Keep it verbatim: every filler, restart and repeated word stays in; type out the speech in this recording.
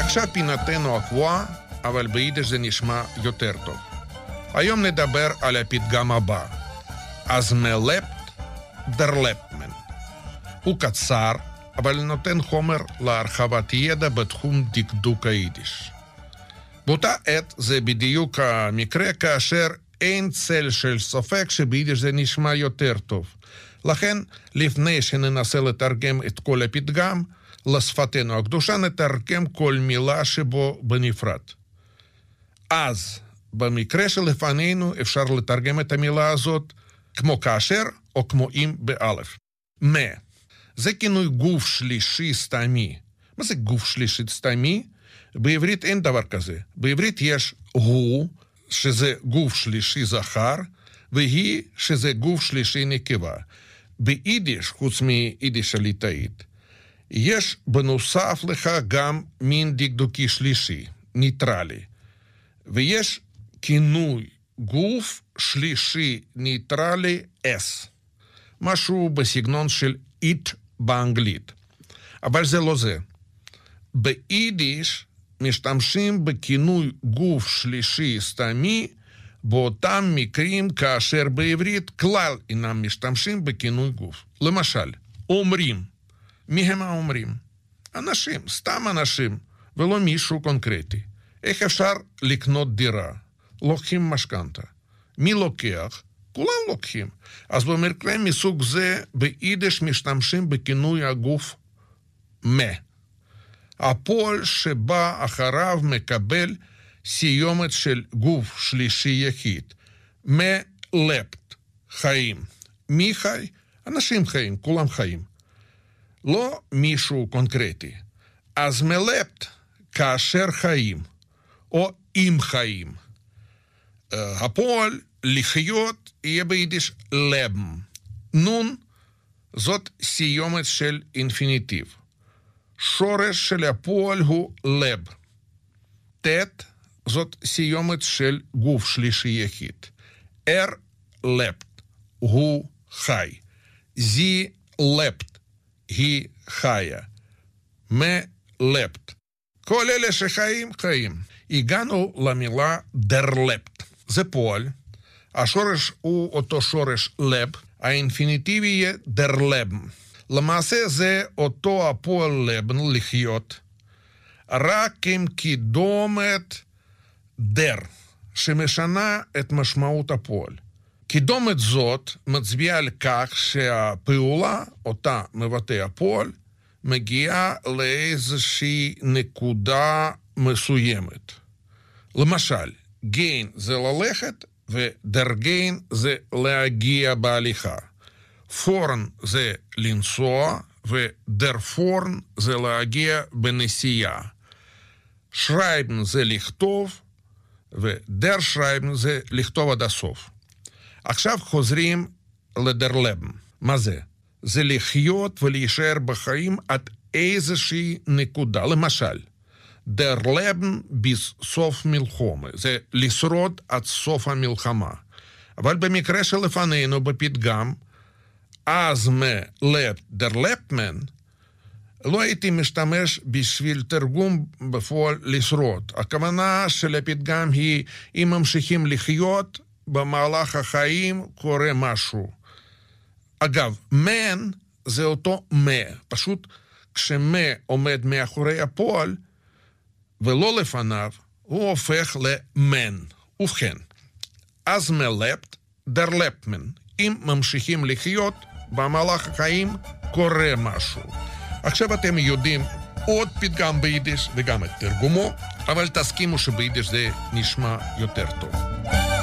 עכשיו פינתנו הקבועה, אבל ביידיש זה נשמע יותר טוב. היום נדבר על הפתגם הבא. אז מלפט דרלפמן. הוא קצר, אבל נותן חומר להרחבת ידע בתחום דקדוק היידיש. באותה עת זה בדיוק המקרה כאשר אין צל של ספק שביידיש זה נשמע יותר טוב. לכן, לפני שננסה לתרגם את כל הפתגם, לשפתנו הקדושה נתרגם כל מילה שבו בנפרד. אז, במקרה שלפנינו אפשר לתרגם את המילה הזאת כמו כאשר או כמו אם באלף. מה, זה כינוי גוף שלישי סתמי. מה זה גוף שלישי סתמי? בעברית אין דבר כזה. בעברית יש הוא, שזה גוף שלישי זכר, והיא, שזה גוף שלישי נקבה. ביידיש, חוץ מיידיש הליטאית, יש בנוסף לך גם מין דקדוקי שלישי, ניטרלי. ויש כינוי גוף שלישי ניטרלי S. משהו בסגנון של it באנגלית. אבל זה לא זה. ביידיש משתמשים בכינוי גוף שלישי סתמי באותם מקרים כאשר בעברית כלל אינם משתמשים בכינוי גוף. למשל, אומרים. מי הם האומרים? אנשים, סתם אנשים, ולא מישהו קונקרטי. איך אפשר לקנות דירה? לוקחים משכנתה. מי לוקח? כולם לוקחים. אז במקרה מסוג זה, ביידיש משתמשים בכינוי הגוף מה. הפועל שבא אחריו מקבל סיומת של גוף שלישי יחיד. מלפט, חיים. מי חי? אנשים חיים, כולם חיים. לא מישהו קונקרטי. אז מלפט כאשר חיים, או אם חיים. הפועל לחיות יהיה ביידיש לבן. נון זאת סיומת של אינפיניטיב. שורש של הפועל הוא לב. תת זאת סיומת של גוף שלישי יחיד. אר לפט, הוא חי. זי לפט, היא חיה. מלפט. כל אלה שחיים, חיים. הגענו למילה דרלפט. זה פועל. השורש הוא אותו שורש לב. האינפיניטיבי יהיה דרלבן. למעשה זה אותו הפועל לבן לחיות, רק עם קידומת דר, שמשנה את משמעות הפועל. קידומת זאת מצביעה על כך שהפעולה, אותה מבטא הפועל, מגיעה לאיזושהי נקודה מסוימת. למשל, גיין זה ללכת, ודרגיין זה להגיע בהליכה. פורן זה לנסוע, ודרפורן זה להגיע בנסיעה. שרייבן זה לכתוב, ודר שרייבן זה לכתוב עד הסוף. עכשיו חוזרים לדרלבן. מה זה? זה לחיות ולהישאר בחיים עד איזושהי נקודה. למשל, דרלבן בסוף מלחמה. זה לשרוד עד סוף המלחמה. אבל במקרה שלפנינו בפתגם, אז מלפט דרלפמן, לא הייתי משתמש בשביל תרגום בפועל לשרוד. הכוונה של הפתגם היא, אם ממשיכים לחיות, במהלך החיים קורה משהו. אגב, מן זה אותו מה. פשוט כשמה עומד מאחורי הפועל, ולא לפניו, הוא הופך למן. ובכן, אז מלפט דרלפמן. אם ממשיכים לחיות, במהלך החיים קורה משהו. עכשיו אתם יודעים עוד פתגם ביידיש וגם את תרגומו, אבל תסכימו שביידיש זה נשמע יותר טוב.